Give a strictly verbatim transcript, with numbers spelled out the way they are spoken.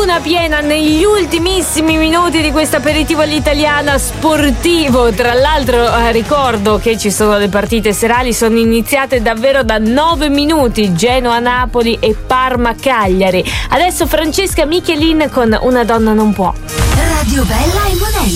luna piena negli ultimissimi minuti di questo aperitivo all'italiana sportivo. Tra l'altro eh, ricordo che ci sono le partite serali, sono iniziate davvero da nove minuti, Genoa-Napoli e Parma-Cagliari. Adesso Francesca Michelin con Una donna non può. Radio Bella e Monelli.